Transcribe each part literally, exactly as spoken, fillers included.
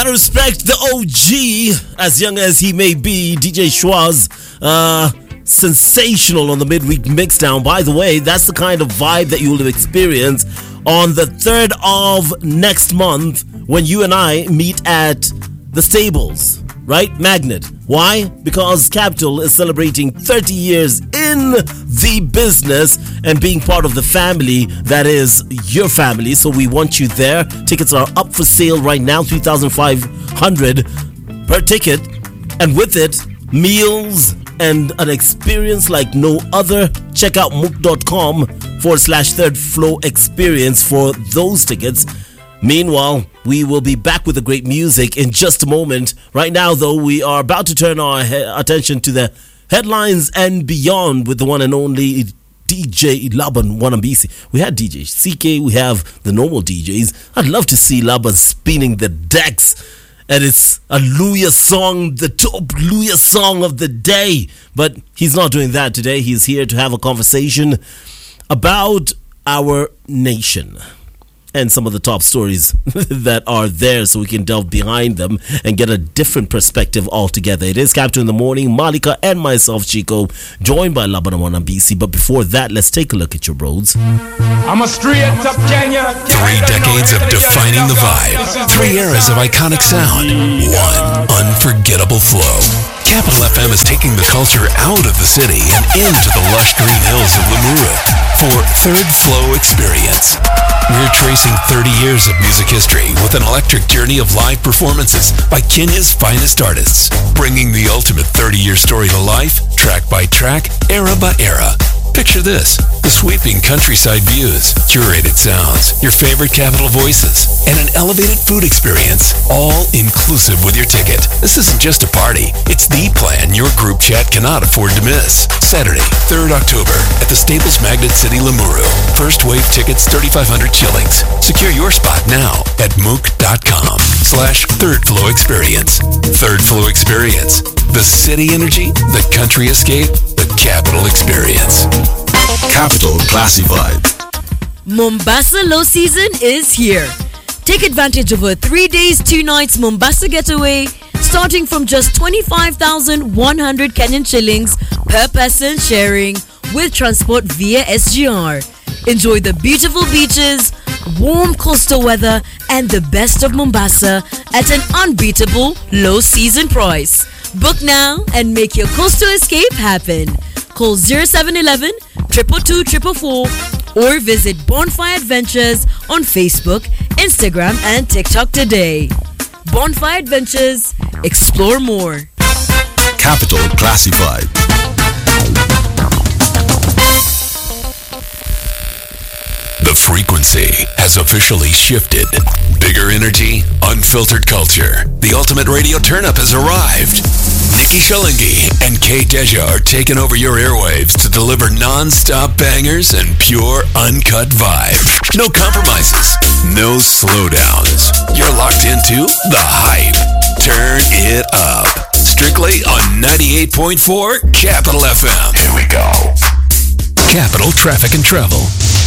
Gotta respect the O G, as young as he may be, D J Schwaz. Uh, sensational on the midweek mixdown. By the way, that's the kind of vibe that you will experience on the third of next month when you and I meet at the Stables, right? Magnet. Why? Because Capital is celebrating thirty years in the business and being part of the family that is your family. So we want you there. Tickets are up for sale right now, three thousand five hundred dollars per ticket. And with it, meals and an experience like no other. Check out mook.com forward slash third flow experience for those tickets. Meanwhile, we will be back with the great music in just a moment. Right now, though, we are about to turn our he- attention to the headlines and beyond with the one and only D J Laban Wanambisi. We had D J C K, we have the normal D Js. I'd love to see Laban spinning the decks. And it's a Luya song, the top Luya song of the day. But he's not doing that today. He's here to have a conversation about our nation and some of the top stories that are there so we can delve behind them and get a different perspective altogether. It is Capital in the Morning, Malika and myself, Chico, joined by Laban Wanambisi. But before that, let's take a look at your roads. I'm a straight up Kenya. Three decades of defining the vibe. Three eras of iconic sound. One unforgettable flow. Capital F M is taking the culture out of the city and into the lush green hills of Limuru for Third Flow Experience. We're tracing thirty years of music history with an electric journey of live performances by Kenya's finest artists, bringing the ultimate thirty-year story to life, track by track, era by era. Picture this, the sweeping countryside views, curated sounds, your favorite Capital voices, and an elevated food experience, all inclusive with your ticket. This isn't just a party, it's the plan your group chat cannot afford to miss. Saturday, third of October, at the Staples Magnet City, Limuru. First wave tickets, thirty-five hundred shillings. Secure your spot now at mook.com slash third flow experience. Third Flow Experience. The city energy, the country escape, the Capital experience. Capital Classified. Mombasa low season is here. Take advantage of a three days, two nights Mombasa getaway starting from just twenty-five thousand one hundred Kenyan shillings per person sharing with transport via S G R. Enjoy the beautiful beaches, warm coastal weather, and the best of Mombasa at an unbeatable low season price. Book now and make your coastal escape happen. Call zero seven one one, two two two four four four or visit Bonfire Adventures on Facebook, Instagram, and TikTok today. Bonfire Adventures, explore more. Capital Classified. The frequency has officially shifted. Bigger energy, unfiltered culture. The ultimate radio turn-up has arrived. Nikki Shalingi and Kay Deja are taking over your airwaves to deliver non-stop bangers and pure, uncut vibe. No compromises, no slowdowns. You're locked into the hype. Turn it up. Strictly on ninety-eight point four Capital F M. Here we go. Capital Traffic and Travel.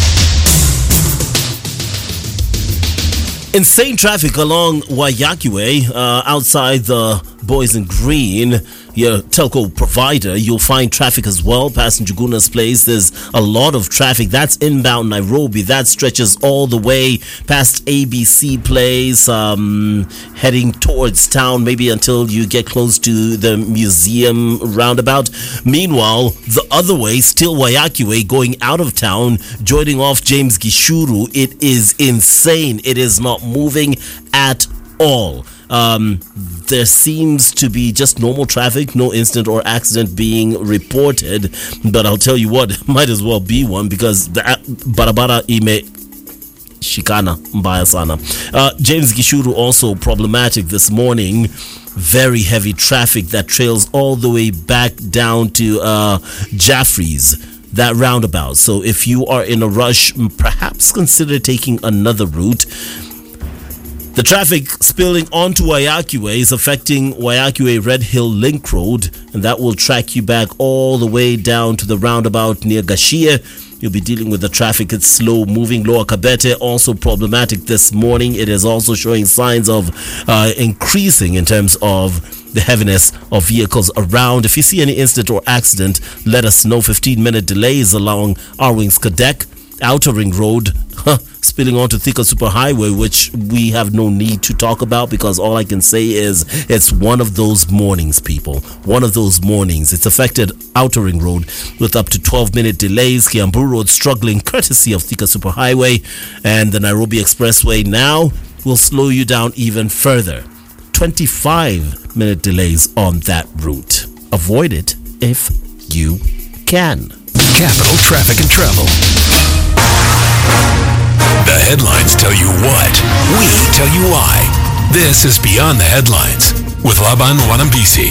Insane traffic along Waiyaki Way, uh, outside the Boys in Green, your telco provider. You'll find traffic as well past Njuguna's Place. There's a lot of traffic. That's inbound Nairobi. That stretches all the way past A B C Place, um, heading towards town, maybe until you get close to the museum roundabout. Meanwhile, the other way, still Waiyaki Way, going out of town, joining off James Gishuru. It is insane. It is not moving at all. Um, there seems to be just normal traffic, no incident or accident being reported, but I'll tell you what, it might as well be one because the barabara ime shikana mbaya sana. Uh, James Gishuru also problematic this morning. Very heavy traffic that trails all the way back down to uh, Jaffrey's, that roundabout. So if you are in a rush, perhaps consider taking another route. The traffic spilling onto Waiyaki Way is affecting Waiyaki Way Red Hill Link Road, and that will track you back all the way down to the roundabout near Gashia. You'll be dealing with the traffic. It's slow moving. Lower Kabete also problematic this morning. It is also showing signs of uh, increasing in terms of the heaviness of vehicles around. If you see any incident or accident, let us know. fifteen minute delays along Arwings Kadek, Outer Ring Road, huh, spilling onto Thika Superhighway, which we have no need to talk about because all I can say is it's one of those mornings, people. One of those mornings. It's affected Outer Ring Road with up to twelve minute delays. Kiambu Road struggling courtesy of Thika Superhighway, and the Nairobi Expressway now will slow you down even further. twenty-five minute delays on that route. Avoid it if you can. Capital Traffic and Travel. The headlines tell you what. We tell you why. This is Beyond the Headlines with Laban Wanambisi.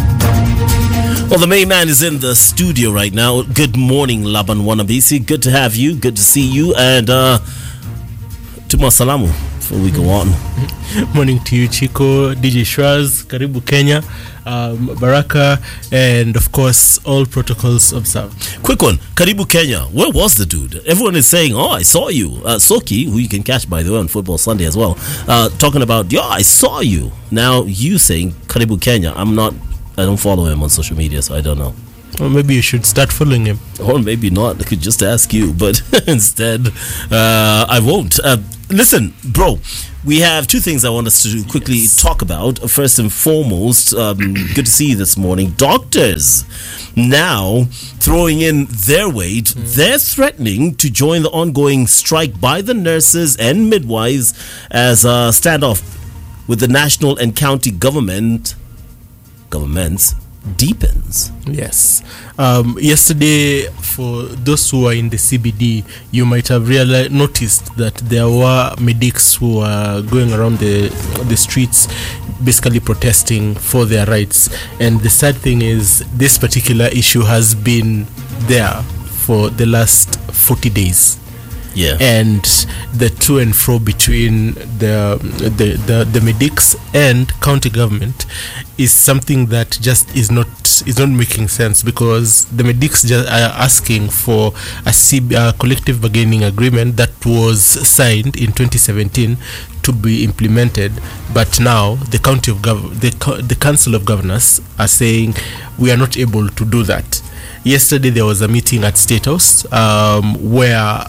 Well, the main man is in the studio right now. Good morning, Laban Wanambisi. Good to have you. Good to see you. And uh, Tuma Salamu before we go on. Morning to you, Chico, D J Shraz, Karibu Kenya, um, Baraka, and of course, all protocols observed. Quick one, Karibu Kenya. Where was the dude? Everyone is saying, oh, I saw you. Uh, Soki, who you can catch, by the way, on Football Sunday as well, uh, talking about, yo, I saw you. Now, you saying Karibu Kenya. I'm not, I don't follow him on social media, so I don't know. Or maybe you should start following him. Or maybe not. I could just ask you, but instead, uh, I won't. Uh, listen, bro, we have two things I want us to quickly yes. talk about. First and foremost, um, good to see you this morning. Doctors now throwing in their weight. Mm. They're threatening to join the ongoing strike by the nurses and midwives as a standoff with the national and county government governments deepens. Yes. Um, yesterday, for those who are in the C B D, you might have realized, noticed that there were medics who are going around the the streets, basically protesting for their rights. And the sad thing is, this particular issue has been there for the last forty days. Yeah. And the to and fro between the, the the the medics and county government is something that just is not is not making sense, because the medics just are asking for a, C B, a collective bargaining agreement that was signed in twenty seventeen to be implemented, but now the county of gov the the council of governors are saying we are not able to do that. Yesterday there was a meeting at State House um, where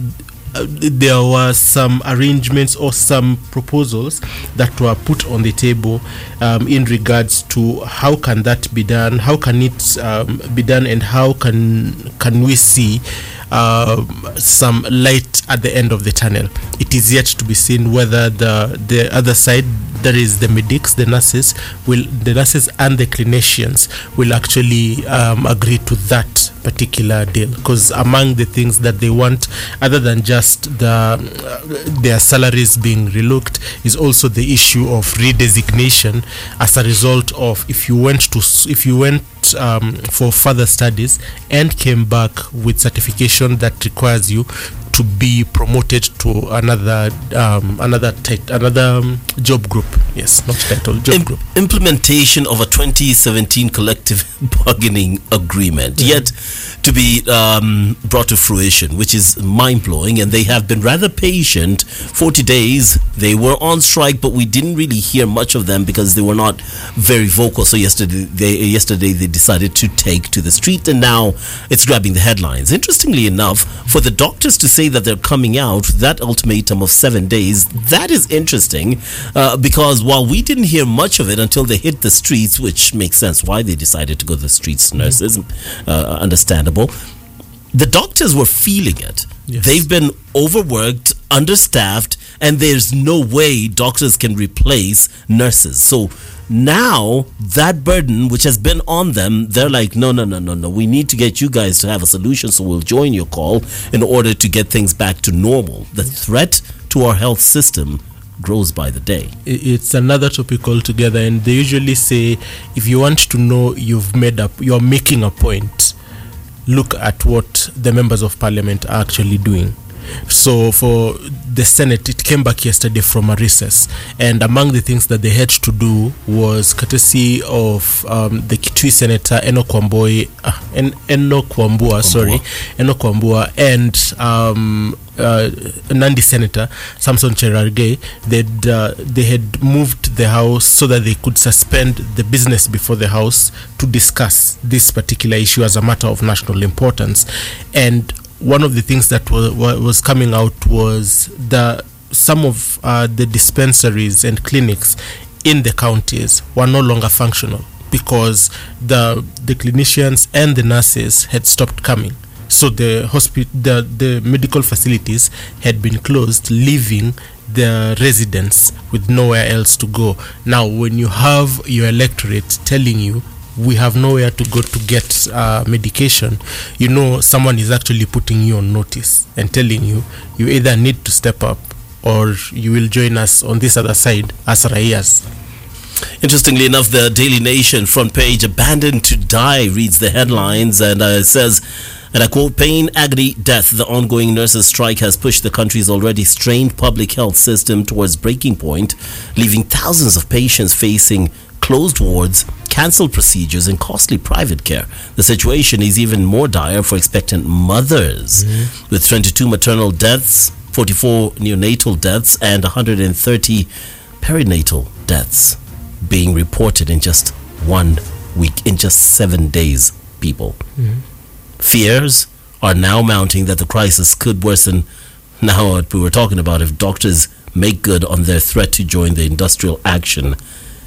there were some arrangements or some proposals that were put on the table um, in regards to how can that be done, how can it um, be done, and how can can we see uh, some light at the end of the tunnel. It is yet to be seen whether the the other side, that is the medics, the nurses, will the nurses and the clinicians will actually um, agree to that particular deal, because among the things that they want, other than just the uh, their salaries being relooked, is also the issue of redesignation as a result of if you went to if you went um, for further studies and came back with certification that requires you to be promoted to another um, another tit- another um, job group. Yes, not title, job Im- group. Implementation of a twenty seventeen collective bargaining agreement, mm-hmm. yet to be um, brought to fruition, which is mind-blowing. And they have been rather patient. forty days they were on strike, but we didn't really hear much of them because they were not very vocal. So yesterday they yesterday they decided to take to the street, and now it's grabbing the headlines. Interestingly enough, for the doctors to say that they're coming out, that ultimatum of seven days, that is interesting, uh, because while we didn't hear much of it until they hit the streets, which makes sense why they decided to go to the streets, nurses, uh, understandable, the doctors were feeling it. Yes. They've been overworked, understaffed, and there's no way doctors can replace nurses. So now that burden which has been on them, they're like, no, no, no, no, no. We need to get you guys to have a solution, so we'll join your call in order to get things back to normal. The threat to our health system grows by the day. It's another topic altogether, and they usually say, if you want to know you've made up, you're making a point, look at what the members of parliament are actually doing. So for the Senate, it came back yesterday from a recess, and among the things that they had to do was courtesy of um, the Kitui Senator Enoch Wamboi, uh, en- Enoch Wambua, sorry, Enoch Wambua, and um, uh, Nandi Senator Samson Cherargei. They'd, uh, they had moved the House so that they could suspend the business before the House to discuss this particular issue as a matter of national importance. And one of the things that was, was coming out was the some of uh, the dispensaries and clinics in the counties were no longer functional because the the clinicians and the nurses had stopped coming. So the hospital, the, the medical facilities had been closed, leaving the residents with nowhere else to go. Now, when you have your electorate telling you we have nowhere to go to get uh, medication, you know someone is actually putting you on notice and telling you you either need to step up or you will join us on this other side as Raias. Interestingly enough, the Daily Nation front page, "Abandoned to Die," reads the headlines, and uh, it says, and I quote, "Pain, agony, death. The ongoing nurses' strike has pushed the country's already strained public health system towards breaking point, leaving thousands of patients facing closed wards, cancelled procedures, and costly private care. The situation is even more dire for expectant mothers, mm-hmm. with twenty-two maternal deaths, forty-four neonatal deaths, and one hundred thirty perinatal deaths being reported in just one week, in just seven days, people." Mm-hmm. Fears are now mounting that the crisis could worsen. Now, what we were talking about, if doctors make good on their threat to join the industrial action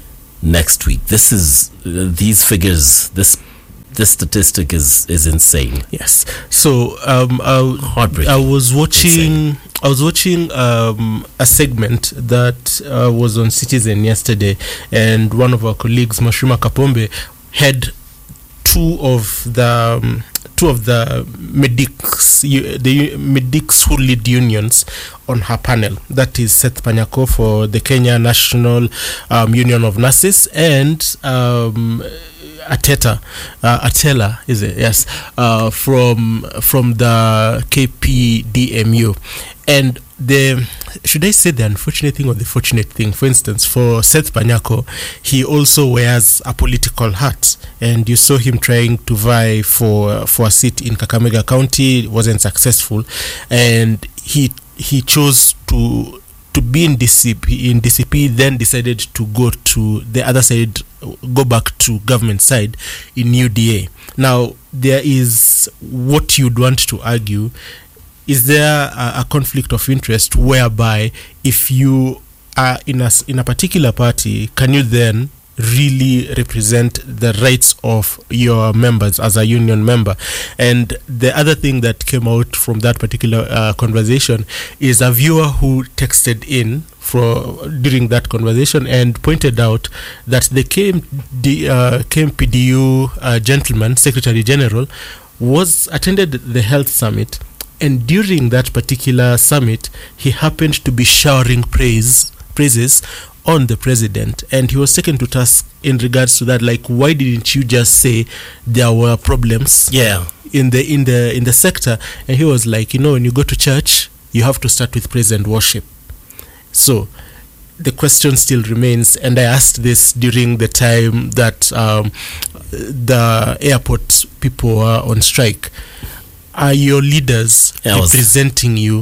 next week. This is uh, these figures. This this statistic is is insane. Yes. So um, I, heartbreaking. I was watching. Insane. I was watching um, a segment that uh, was on Citizen yesterday, and one of our colleagues, Mashima Kapombe, had two of the um, two of the medics, the medics who lead unions, on her panel. That is Seth Panyako for the Kenya National um, Union of Nurses, and um, Ateta, uh, Atela, is it? Yes, uh, from from the K P D M U. And the, should I say the unfortunate thing or the fortunate thing? For instance, for Seth Panyako, he also wears a political hat, and you saw him trying to vie for for a seat in Kakamega County. It wasn't successful, and he he chose to to be in D C P, in D C P, then decided to go to the other side, go back to government side in U D A. Now, there is what you'd want to argue. Is there a, a conflict of interest whereby if you are in a, in a particular party, can you then really represent the rights of your members as a union member? And the other thing that came out from that particular uh, conversation is a viewer who texted in for during that conversation and pointed out that the K M D, uh, K M P D U uh, gentleman, Secretary General, was attended the health summit. And during that particular summit, he happened to be showering praise praises on the president, and he was taken to task in regards to that. Like, why didn't you just say there were problems? Yeah. in the in the in the sector? And he was like, you know, when you go to church, you have to start with praise and worship. So the question still remains, and I asked this during the time that um, the airport people were on strike. Are your leaders representing you,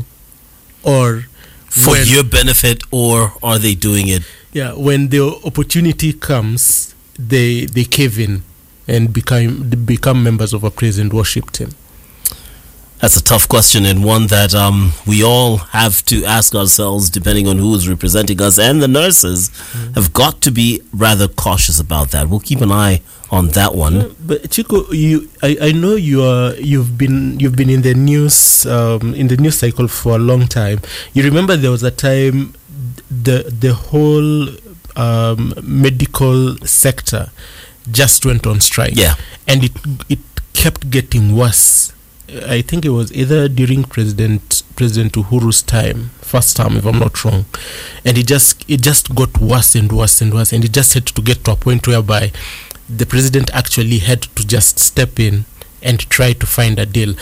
or for when, your benefit, or are they doing it? Yeah, when the opportunity comes, they they cave in and become become members of a praise and worship team. That's a tough question, and one that um, we all have to ask ourselves, depending on who is representing us. And the nurses mm-hmm. have got to be rather cautious about that. We'll keep an eye on that one. Yeah, but Chico, you, I, I know you are. You've been you've been in the news um, in the news cycle for a long time. You remember there was a time the the whole um, medical sector just went on strike. Yeah, and it it kept getting worse. I think it was either during President President Uhuru's time, first time, if I'm not wrong, and it just it just got worse and worse and worse, and it just had to get to a point whereby the president actually had to just step in and try to find a deal.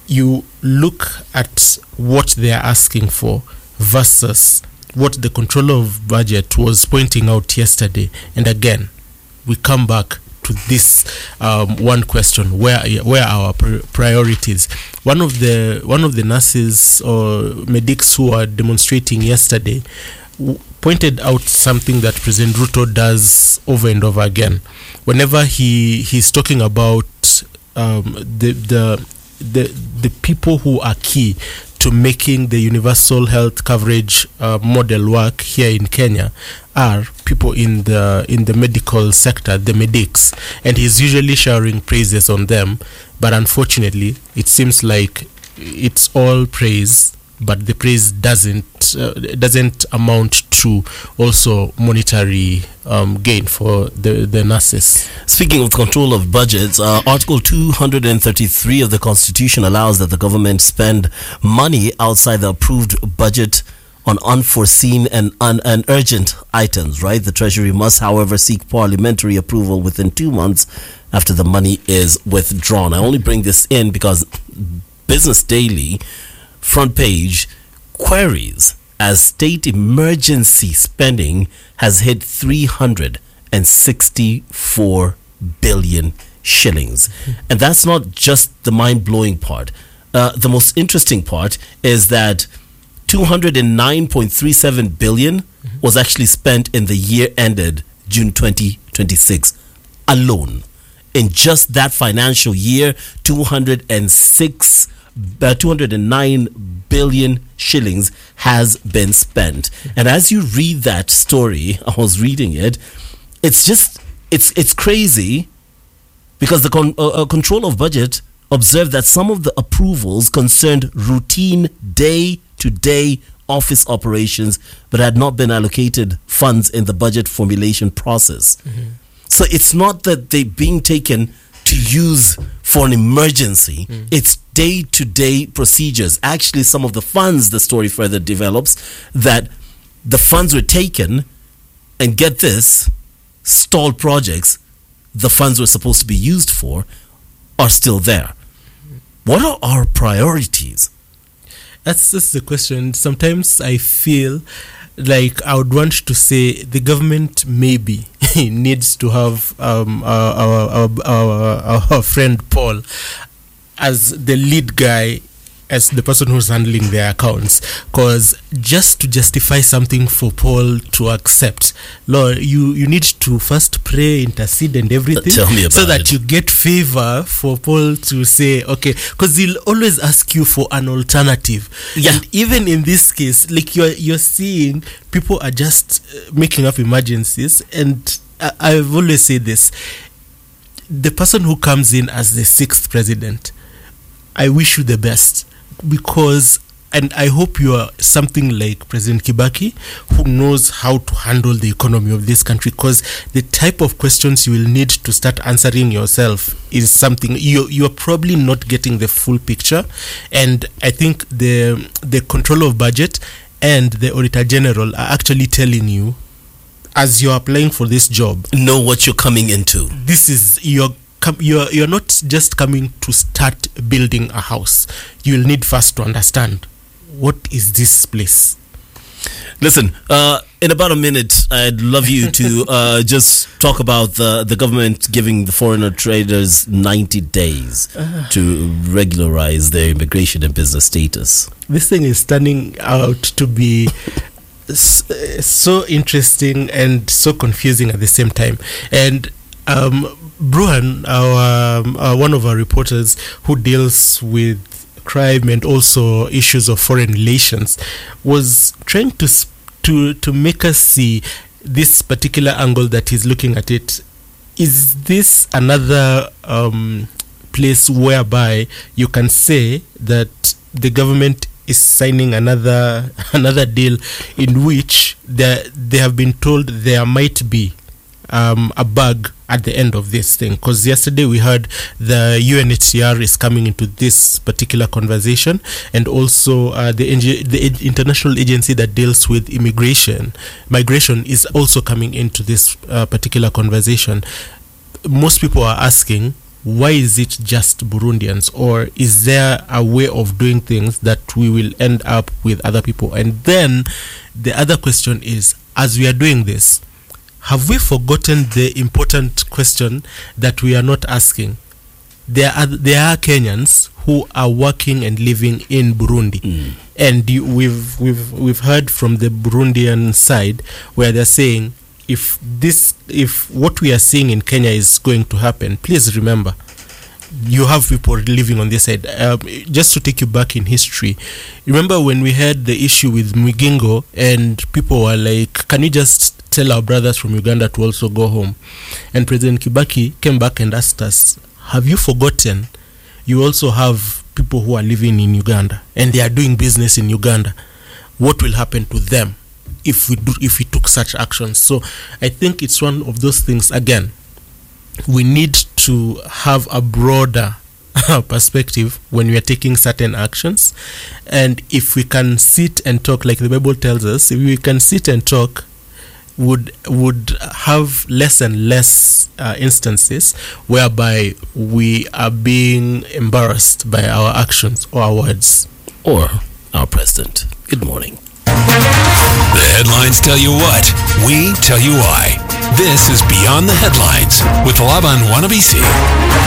you look at what they are asking for versus what the controller of budget was pointing out yesterday, and again, we come back to this um, one question: where where are our pri- priorities? One of the one of the nurses or medics who are demonstrating yesterday w- pointed out something that President Ruto does over and over again. Whenever he he's talking about um, the the the the people who are key to making the universal health coverage uh, model work here in Kenya are people in the in the medical sector, the medics, and he's usually showering praises on them. But unfortunately, it seems like it's all praise, but the praise doesn't uh, doesn't amount to also monetary um, gain for the the nurses. Speaking of control of budgets, uh, Article two hundred thirty-three of the Constitution allows that the government spend money outside the approved budget on unforeseen and, un- and urgent items, right? The Treasury must, however, seek parliamentary approval within two months after the money is withdrawn. I only bring this in because Business Daily front page queries as state emergency spending has hit three hundred sixty-four billion shillings. And that's not just the mind-blowing part. Uh, the most interesting part is that two hundred nine point three seven billion mm-hmm. was actually spent in the year ended June twenty twenty-six alone. In just that financial year, two hundred six Uh, two hundred nine billion shillings has been spent. And as you read that story, I was reading it, it's just it's it's crazy because the con- uh, uh, control of budget observed that some of the approvals concerned routine day-to-day office operations but had not been allocated funds in the budget formulation process. Mm-hmm. So it's not that they're being taken to use for an emergency. Mm. It's day-to-day procedures. Actually, some of the funds, the story further develops, that the funds were taken, and get this, stalled projects the funds were supposed to be used for are still there. What are our priorities? That's just the question. Sometimes I feel like I would want to say the government maybe needs to have um, our, our, our, our, our friend Paul as the lead guy, as the person who's handling their accounts, because just to justify something for Paul to accept, Lord, you, you need to first pray, intercede and everything, Tell me about so that it. you get favor for Paul to say, okay, because he'll always ask you for an alternative. Yeah. And even in this case, like you're, you're seeing people are just uh, making up emergencies, and I, I've always said this, the person who comes in as the sixth president, I wish you the best, because, and I hope you are something like President Kibaki, who knows how to handle the economy of this country, because the type of questions you will need to start answering yourself is something you you are probably not getting the full picture. And I think the the control of budget and the Auditor General are actually telling you, as you're applying for this job, Know what you're coming into. this is your you're you're not just coming to start building a house. You'll need first to understand, what is this place? Listen, uh, in about a minute, I'd love you to uh, just talk about the, the government giving the foreigner traders ninety days to regularize their immigration and business status. This thing is turning out to be s- so interesting and so confusing at the same time. And um, Bruhan, our, um, uh, one of our reporters who deals with crime and also issues of foreign relations, was trying to sp- to to make us see this particular angle that he's looking at it. Is this another um, place whereby you can say that the government is signing another another deal in which they they have been told there might be um, a bug at the end of this thing? Because yesterday we heard the U N H C R is coming into this particular conversation, and also uh, the N- the international agency that deals with immigration migration is also coming into this uh, particular conversation. Most people are asking, why is it just Burundians, or is there a way of doing things that we will end up with other people? And then the other question is, as we are doing this, have we forgotten the important question that we are not asking? There are there are Kenyans who are working and living in Burundi, mm. and you, we've we've we've heard from the Burundian side where they're saying, if this if what we are seeing in Kenya is going to happen, please remember, you have people living on this side. Um, just to take you back in history, remember when we had the issue with Mwigingo and people were like, can you just tell our brothers from Uganda to also go home? And President Kibaki came back and asked us, have you forgotten you also have people who are living in Uganda and they are doing business in Uganda? What will happen to them if we do, if we took such actions? So I think it's one of those things, again, we need to have a broader perspective when we are taking certain actions. And if we can sit and talk, like the Bible tells us, if we can sit and talk, would would have less and less uh, instances whereby we are being embarrassed by our actions or our words. Or our president. Good morning. The headlines tell you what, we tell you why. This is Beyond the Headlines with Laban Wanabisi.